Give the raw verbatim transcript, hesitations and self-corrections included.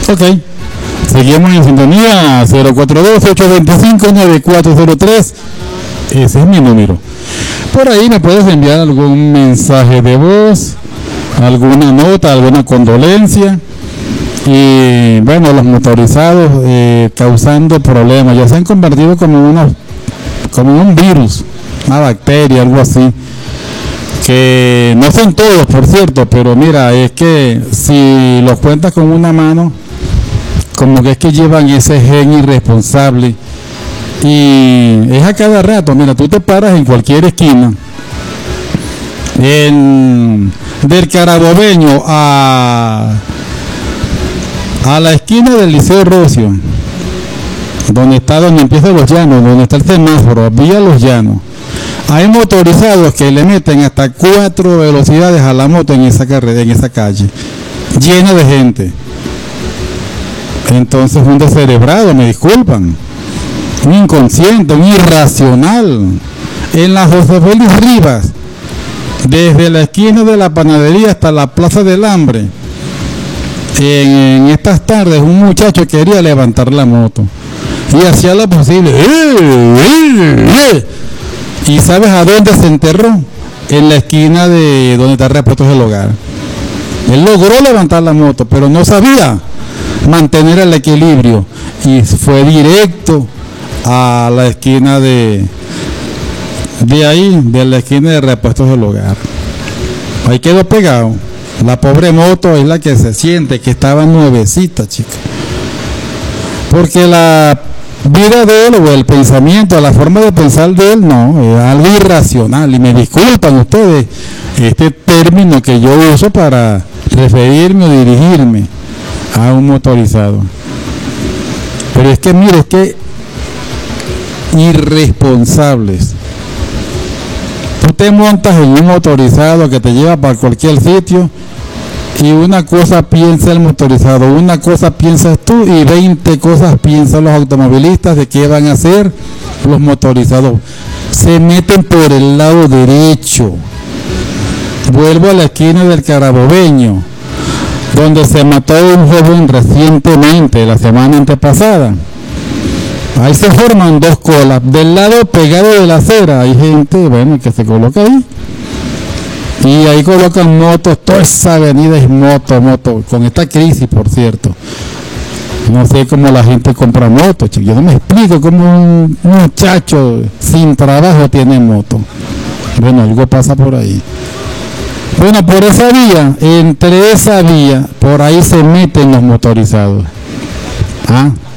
Ok, seguimos en sintonía. Cero cuatro dos, ocho dos cinco, nueve cuatro cero tres. Ese es mi número. Por ahí me puedes enviar algún mensaje de voz, alguna nota, alguna condolencia. Y bueno, los motorizados eh, causando problemas, ya se han convertido como unos, como un virus, una bacteria, algo así, que no son todos, por cierto, pero mira, es que si los cuentas con una mano, como que es que llevan ese gen irresponsable, y es a cada rato. Mira, tú te paras en cualquier esquina, en, del Carabobeño a a la esquina del Liceo Rocio, donde está, donde empiezan los llanos, donde está el semáforo, vía Los Llanos, hay motorizados que le meten hasta cuatro velocidades a la moto en esa carrera, en esa calle, llena de gente. Entonces un descerebrado, me disculpan, un inconsciente, un irracional, en la José Félix Rivas, desde la esquina de la panadería hasta la Plaza del Hambre. En, en estas tardes un muchacho quería levantar la moto y hacía lo posible. ¿Y sabes a dónde se enterró? En la esquina de donde está Repuestos del Hogar. Él logró levantar la moto, pero no sabía mantener el equilibrio y fue directo a la esquina de de ahí, de la esquina de Repuestos del Hogar. Ahí quedó pegado. La pobre moto es la que se siente que estaba nuevecita, chica. Porque la vida de él, o el pensamiento, la forma de pensar de él, no, es algo irracional. Y me disculpan ustedes este término que yo uso para referirme o dirigirme a un motorizado. Pero es que, mire, es que irresponsables. Tú te montas en un motorizado que te lleva para cualquier sitio y una cosa piensa el motorizado, una cosa piensas tú y veinte cosas piensan los automovilistas de qué van a hacer los motorizados. Se meten por el lado derecho. Vuelvo a la esquina del Carabobeño, donde se mató un joven recientemente, la semana antepasada. Ahí se forman dos colas, del lado pegado de la acera hay gente, bueno, que se coloca ahí, y ahí colocan motos, toda esa avenida es moto, moto, con esta crisis, por cierto. No sé cómo la gente compra motos, yo no me explico cómo un muchacho sin trabajo tiene moto. Bueno, algo pasa por ahí. Bueno, por esa vía, entre esa vía, por ahí se meten los motorizados. Ah,